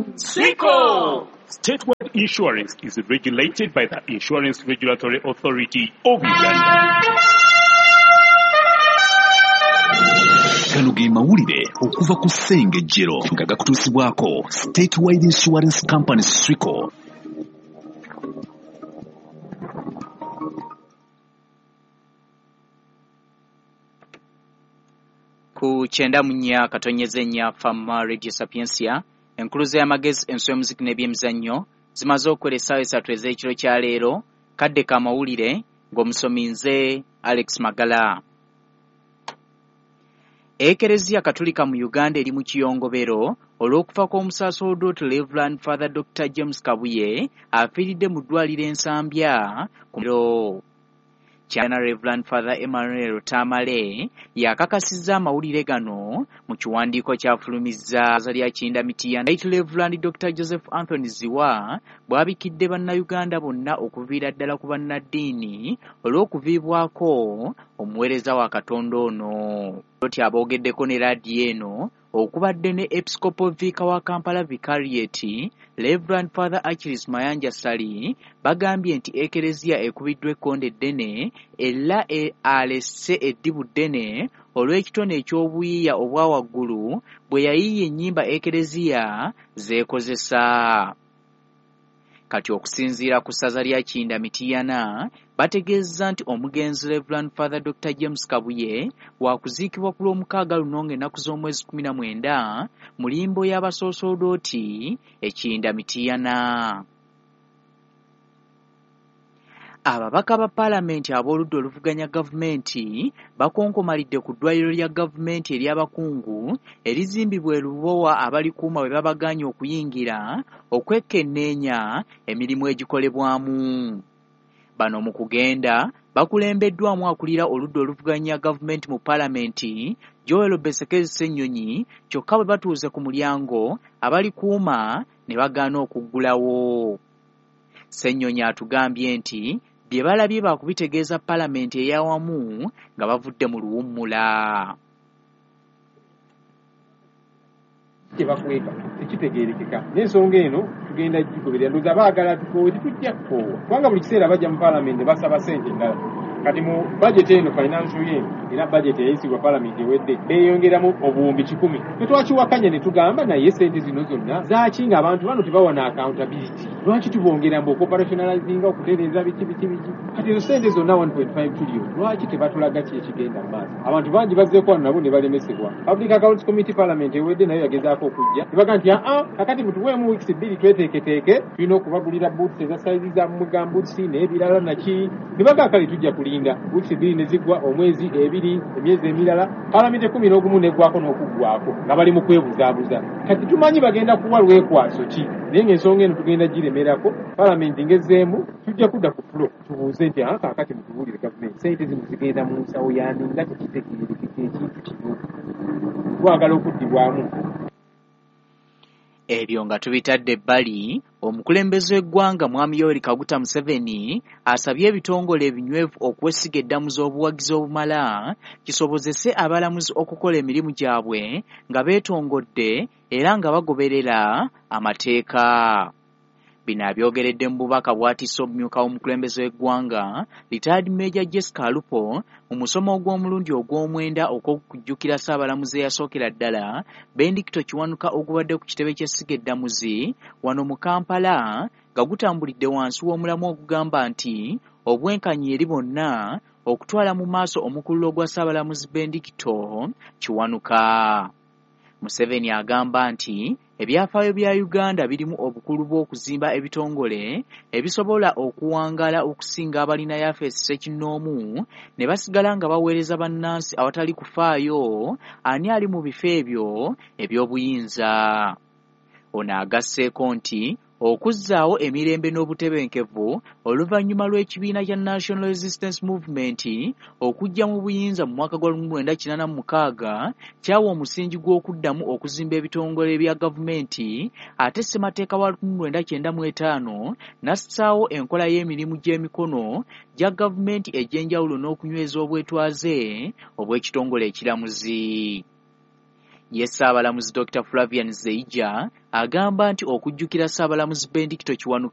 Swico! Statewide insurance is regulated by the Insurance Regulatory Authority of Uganda. Kano ge mawulire okuva ku Ssengejjero nga gakutuusibwako Statewide Insurance Company Swico. Ku 9 Fama Radio Sapiensia enkuluze y'amagezi enswa y'omuziki n'ebyemizannyo zimaze okukola essaawa 3 ez'ekiro kya leero kadde ka mawulire ng'omusomi nze Alex Magala. Ekereziya Katolika mu Uganda eri mu kiyongobero olw'okufa kw'omusaaserdoti Reverend Father Dr. James Kabuye afiiridde mu ddwaliro Ensambya ku Miro. Kyana Reverend Father Emmanuel Rutamale yakakasizza amawulire gano mu kiwandiiko kyafulumizza lya Kindamitiya. Right Reverend Dr. Joseph Anthony Ziwa bw'abikidde bannayuganda bonna okuviira ddala ku bannaddiini olw'okuviibwako omuweereza wa Katonda ono. Oti aboogeddeko ne laadiyo eno okubadde ne Episcopal Vicar wa Kampala Vicariate Reverend Father Achilles Mayanja Sali bagambye nti ekereziya ekubiddwa ekkonde eddene era alesse eddibu ddene olw'ekitone eky'obuyiiya obwa waggulu bwe yayiiya ennyimba ekereziya zeekozesa. Kati okusinziira ku ssaza lya Kindamitiyana bategeezza nti omugenzi Reverend Father Dr. James Kabuye waakuziikibwa ku Lwomukaaga Lunonga ennaku z'omwezi 19 mu limbo y'abasoosoodooti Kindamitiyana. Ababaka ba Paalamenti ab'oludda oluvuganya gavumenti bakonkomalidde ku ddwaliro lya gavumenti ery'abakungu erizimbibwa e Lubowa abalikuuma bwe babaganye okuyingira okwekenneenya emirimu egikolebwamu. Bano mu kugenda bakulembeddwamu akulira oludda oluvuganya gavumenti mu Paalamenti Joel Besekezi Ssennyonyi, kyokka bwe batuuze ku mulyango abalikuuma ne bagaana okuggulawo. Ssennyonyi atugambye nti bye balabye baakubitegeeza Paalamenti ey'awamu nga bavudde mu luwummula. Tebakweka tekitegeerekeka n'ensonga eno tugenda gigoberera ndowooza baagala tukoowe tetujja kukoowa kubanga buli kiseera bajja mu Paalamenti basaba ssente endala. Kati mu bajeti eno financial year era bajeti eyayisibwa Paalamenti ewedde beeyongeramu obuwumbi 10. Tetwakiwakanya ne tugamba naye ssente zino zonna zaaki ng'abantu bano tebawa na accountability. Lwaki tubongera mbu operationalizinga okutereeza biki. Kati ezo ssente zonna 1.5 trillion lwaki tebatulaga ki ekigenda mu maaso? Abantu bangi bazzeeko wano nabo ne balemesebwa. Public Accounts Committee Paalamenti ewedde nayo yagezaako okujja ne baga nti kakati mutuweemu weeks 2 tweteeketeeke tulina okubagulira boots eza sayizi za mugambusi n'ebirala naki ne baga kale tujja kulinda weeks 2 ne zigwa omwezi 2 emyezi emirala Paalamenti 11 neggwako n'okuggwako nga bali mu kwebuzaabuza. Kati tumanyi bagenda kuwa lwekwaso ki naye ng'ensonga eno tugenda giremerako. Paalamenti ngezeemu tujja kudda ku fulo tubuuze nti kakati mutubuulire gavumenti ssente zino zigenda mu nsawo yani nga tekitegeerekeka ekintu kino twagala okuddibwamu. Ebyo nga tubitadde ebbali, omukulembeze w'eggwanga Mwami Yoweri Kaguta Museveni asabye ebitongole ebinywevu okwesiga eddamuzi obuwagizi obumala kisobozese abalamuzi okukola emirimu gyabwe nga beetongodde era nga bagoberera amateeka. Bino abyogeredde mu bubaka bw'atisse omumyuka w'omukulembeze w'eggwanga Retired Major Jessica Alupo mu musomo ogw'omulundi ogw'omwenda okukujjukira Ssaabalamuzi eyasookera ddala Bendikito Kiwanuka ogubadde ku kitebe ky'essiga eddamuzi wano mu Kampala nga gutambulidde wansi w'omulamwa ogugamba nti obwenkanyi eri bonna okutwala mu maaso omukululo gwa Ssaabalamuzi Bendikito Kiwanuka. Museveni agamba nti ebyafaayo bya Uganda birimu obukulu bw'okuzimba ebitongole ebisobola okuwangaala okusinga abalina yafeesi ssekinnoomu ne basigala nga baweereza bannansi awatali kufaayo ani ali mu bifo ebyo eby'obuyinza. Ono agasseeko nti okuzzaawo emirembe n'obutebenkevu oluvannyuma lw'ekibiina kya National Resistance Movement okujja mu buyinza mu mwaka gwa 1986 kyawa omusingi gw'okuddamu okuzimba ebitongole bya gavumenti ate ssemateeka wa 1995 n'assaawo enkola y'emirimu gy'emikono gya gavumenti egy'enjawulo n'okunyweza obwetwaze obw'ekitongole ekiramuzi. ye Ssaabalamuzi Dr. Flavian Zeija agamba nti okujjukira Ssaabalamuzi Bendikito Kiwanuka